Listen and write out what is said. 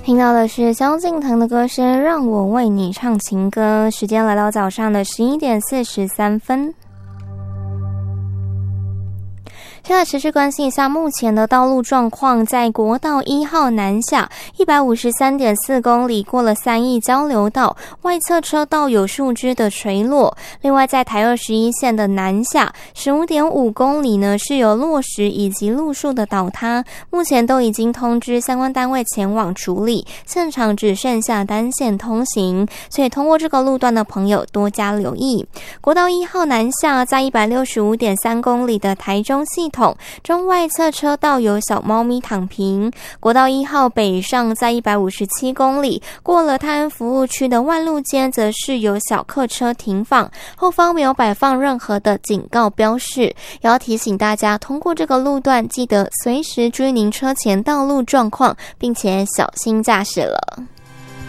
听到的是萧敬腾的歌声，让我为你唱情歌。时间来到早上的11点43分。现在持续关心一下目前的道路状况，在国道1号南下 153.4 公里过了3义交流道，外侧车道有树枝的垂落。另外在台21线的南下 15.5 公里呢是有落石以及路树的倒塌，目前都已经通知相关单位前往处理，现场只剩下单线通行，所以通过这个路段的朋友多加留意。国道1号南下在 165.3 公里的台中系统中外侧车道有小猫咪躺平。国道1号北上在157公里，过了泰安服务区的万路间则是有小客车停放，后方没有摆放任何的警告标示，也要提醒大家通过这个路段记得随时注意您车前道路状况，并且小心驾驶了。